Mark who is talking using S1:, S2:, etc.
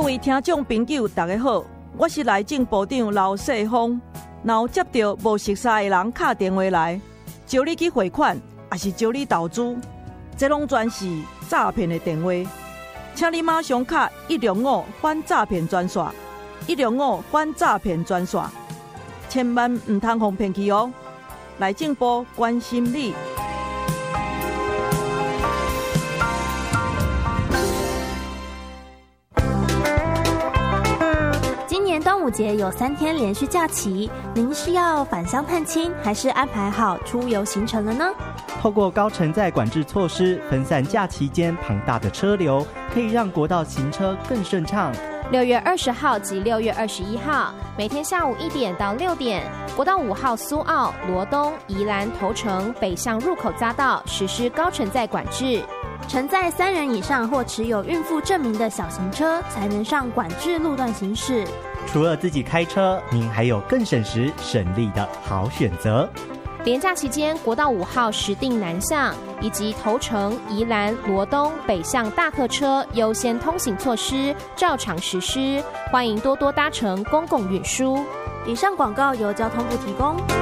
S1: 各位听众朋友大家好，我是内政部长刘世峰。若有接到无熟悉的人打电话来，招你去汇款，还是招你投资，这拢全是诈骗的电话。请你马上打105反诈骗专线，105反诈骗专线，千万唔通互骗去哦！内政部关心你。
S2: 今年端午节有3天连续假期，您是要返乡探亲，还是安排好出游行程了呢？
S3: 透过高承载管制措施，分散假期间庞大的车流，可以让国道行车更顺畅。
S4: 6月20号及6月21号，每天下午1点到6点，国道5号苏澳、罗东、宜兰头城北向入口匝道实施高承载管制。
S2: 承载3人以上或持有孕妇证明的小型车才能上管制路段行驶。
S3: 除了自己开车，您还有更省时省力的好选择。
S4: 连假期间，国道5号石碇南向以及头城、宜兰、罗东北向大客车优先通行措施照常实施，欢迎多多搭乘公共运输。
S2: 以上广告由交通部提供。